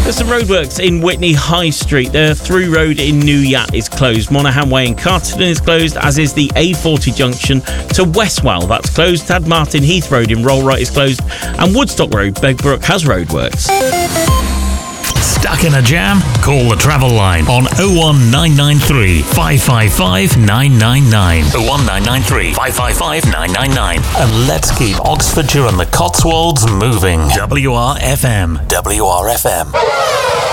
There's some roadworks in Witney High Street. The through road in New Yat is closed. Monaghan Way in Carterton is closed, as is the A40 junction to Westwell. That's closed. Tad Martin Heath Road in Rollright is closed. And Woodstock Road, Begbrook, has roadworks. Stuck in a jam? Call the travel line on 01993 555 999. 01993 555 999. And let's keep Oxfordshire and the Cotswolds moving. WRFM. WRFM.